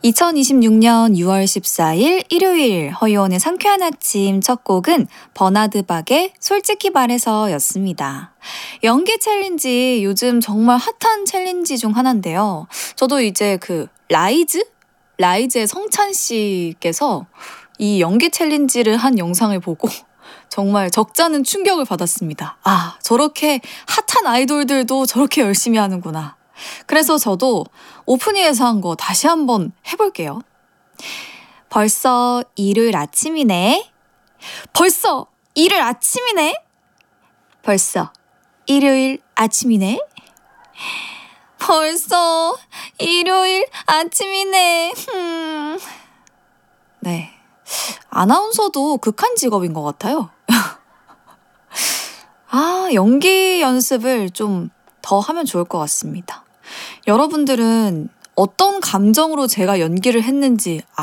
2026년 6월 14일 일요일 허이원의 상쾌한 아침 첫 곡은 버나드 박의 솔직히 말해서 였습니다. 연기 챌린지 요즘 정말 핫한 챌린지 중 하나인데요. 저도 이제 라이즈의 성찬 씨께서 이 연기 챌린지를 한 영상을 보고 정말 적잖은 충격을 받았습니다. 아, 저렇게 핫한 아이돌들도 저렇게 열심히 하는구나. 그래서 저도 오프닝에서 한 거 다시 한번 해볼게요. 벌써 일요일 아침이네. 벌써 일요일 아침이네. 벌써 일요일 아침이네. 벌써 일요일 아침이네. 네. 아나운서도 극한 직업인 것 같아요. 아, 연기 연습을 좀 더 하면 좋을 것 같습니다. 여러분들은 어떤 감정으로 제가 연기를 했는지